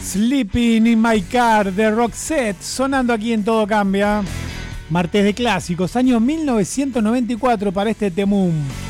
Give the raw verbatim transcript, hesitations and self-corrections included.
Sleeping in My Car de Roxette, sonando aquí en Todo Cambia. Martes de clásicos, año mil novecientos noventa y cuatro para este temum.